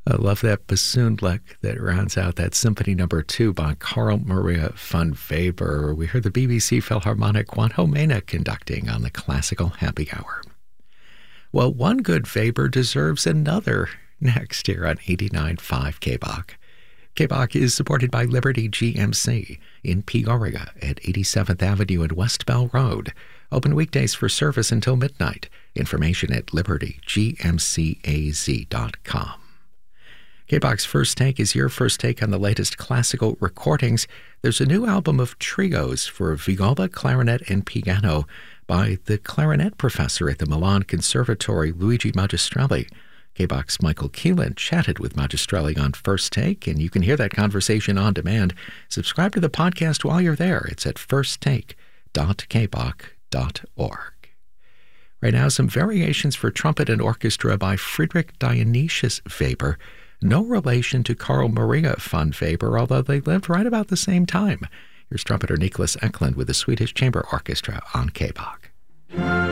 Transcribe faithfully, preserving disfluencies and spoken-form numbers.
I love that bassoon lick that rounds out that Symphony Number Two by Carl Maria von Weber. We heard the B B C Philharmonic Juan Mena conducting on the Classical Happy Hour. Well, one good Weber deserves another next here on eighty-nine point five K B O C. K B O C is supported by Liberty G M C in Peoria at eighty-seventh Avenue and West Bell Road. Open weekdays for service until midnight. Information at liberty g m c a z dot com. K B O C's First Take is your first take on the latest classical recordings. There's a new album of trios for viola, clarinet, and piano by the clarinet professor at the Milan Conservatory, Luigi Magistrelli. K B O C's Michael Keelan chatted with Magistrelli on First Take, and you can hear that conversation on demand. Subscribe to the podcast while you're there. It's at first take dot k b o c dot org. Right now, some variations for trumpet and orchestra by Friedrich Dionysius Weber. No relation to Carl Maria von Weber, although they lived right about the same time. Here's trumpeter Niklas Eklund with the Swedish Chamber Orchestra on K B O C.